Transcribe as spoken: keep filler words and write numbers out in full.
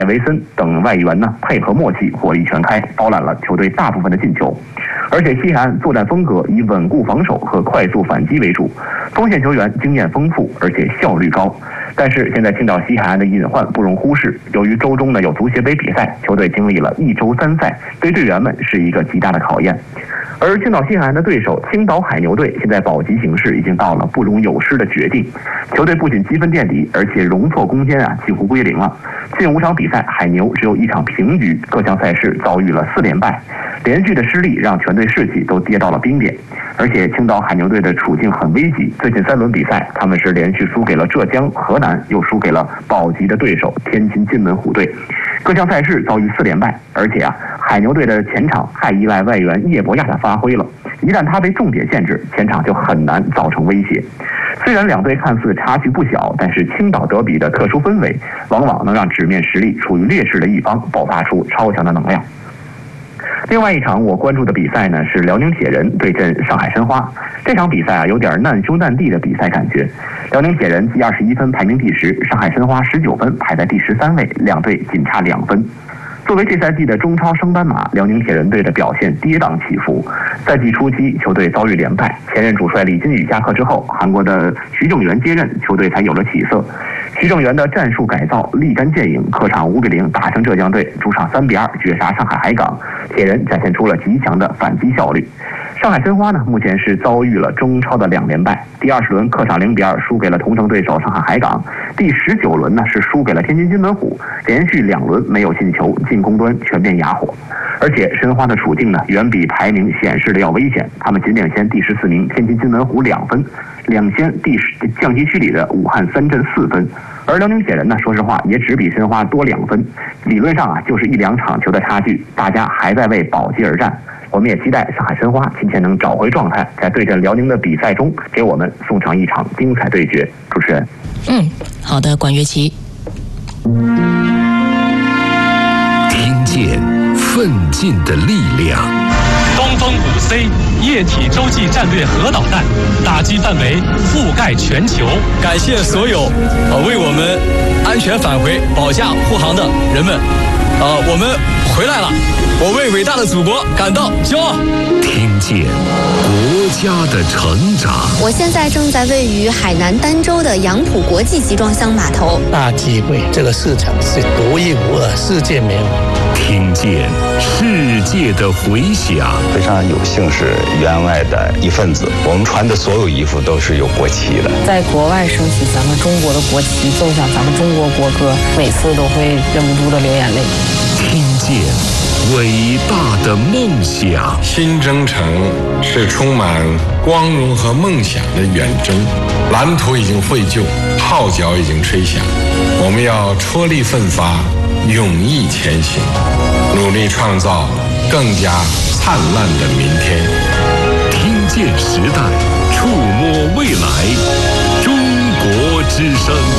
维森等外援呢配合默契，火力全开，包揽了球队大部分的进球。而且西海岸作战风格以稳固防守和快速反击为主，锋线球员经验丰富，而且效率高。但是现在青岛西海岸的隐患不容忽视，由于周中呢有足协杯比赛，球队经历了一周三赛，对队员们是一个极大的考验。而青岛西海岸的对手青岛海牛队现在保级形势已经到了不容有失的绝境，球队不仅积分垫底，而且容错空间啊几乎归零了。近五场比赛，海牛只有一场平局，各项赛事遭遇了四连败，连续的失利让全队士气都跌到了冰点。而且青岛海牛队的处境很危急，最近三轮比赛他们是连续输给了浙江、河南，又输给了保级的对手天津津门虎队，各项赛事遭遇四连败。而且啊，海牛队的前场太依赖外援叶博亚的发挥了，一旦他被重点限制，前场就很难造成威胁。虽然两队看似差距不小，但是青岛德比的特殊氛围往往能让纸面实力处于劣势的一方爆发出超强的能量。另外一场我关注的比赛呢是辽宁铁人对阵上海申花。这场比赛啊有点难兄难弟的比赛感觉。辽宁铁人积二十一分排名第十，上海申花十九分排在第十三位，两队仅差两分。作为这赛季的中超升班马，辽宁铁人队的表现跌宕起伏。赛季初期，球队遭遇连败，前任主帅李金羽下课之后，韩国的徐正元接任，球队才有了起色。徐正元的战术改造立竿见影，客场五比零打胜浙江队，主场三比二绝杀上海海港，铁人展现出了极强的反击效率。上海申花呢，目前是遭遇了中超的两连败，第二十轮客场零比二输给了同城对手上海海港，第十九轮呢是输给了天津津门虎，连续两轮没有进球，进攻端全面哑火。而且申花的处境呢，远比排名显示的要危险，他们仅领先第十四名天津津门虎两分，领先第十降级区里的武汉三镇四分。而辽宁铁人呢，说实话也只比申花多两分，理论上啊就是一两场球的差距，大家还在为保级而战。我们也期待上海申花今天能找回状态，在对阵辽宁的比赛中给我们送上一场精彩对决。主持人， 嗯，好的，管乐琪。 听见奋进的力量。 东风五 C 液体洲际战略核导弹，打击范围覆盖全球。 感谢所有呃为我们安全返回保驾护航的人们，呃，我们回来了，我为伟大的祖国感到骄傲。 听见国家的成长。 我现在正在位于海南儋州的杨浦国际集装箱码头。 大机会，这个市场是独一无二，世界没有。 听见世界的回响。 非常有幸是员外的一份子，我们穿的所有衣服都是有国旗的。 在国外升起咱们中国的国旗，奏响咱们中国国歌，每次都会忍不住的流眼泪。 听见伟大的梦想。 新征程是充满光荣和梦想的远征，蓝图已经绘就，号角已经吹响，我们要踔厉奋发，勇毅前行，努力创造更加灿烂的明天。 听见时代，触摸未来，中国之声。